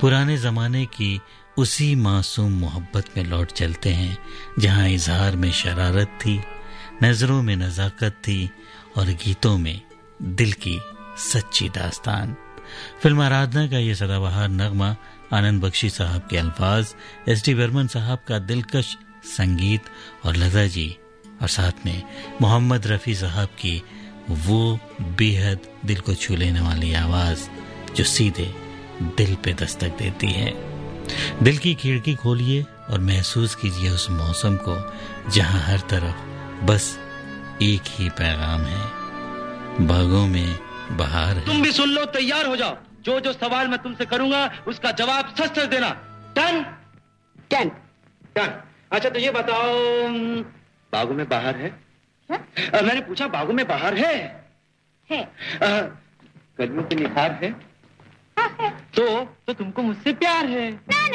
पुराने ज़माने की उसी मासूम मोहब्बत में लौट चलते हैं जहां इजहार में शरारत थी, नज़रों में नज़ाकत थी और गीतों में दिल की सच्ची दास्तान। फिल्म आराधना का ये सदाबहार नगमा, आनंद बख्शी साहब के अल्फाज, एस.डी. बर्मन साहब का दिलकश संगीत और लता जी और साथ में मोहम्मद रफ़ी साहब की वो बेहद दिल को छू लेने वाली आवाज़ जो सीधे दिल पे दस्तक देती है। दिल की खिड़की खोलिए और महसूस कीजिए उस मौसम को जहां हर तरफ बस एक ही पैगाम है, बागों में बहार है। तुम भी सुन लो, तैयार हो जाओ। जो जो सवाल मैं तुमसे करूंगा उसका जवाब सच सच देना। डन? डन। डन। अच्छा तो ये बताओ, बागों में बहार है? मैंने पूछा बागों में बहार है? कलियों पे निखार है? हाँ है। तो तुमको मुझसे प्यार है?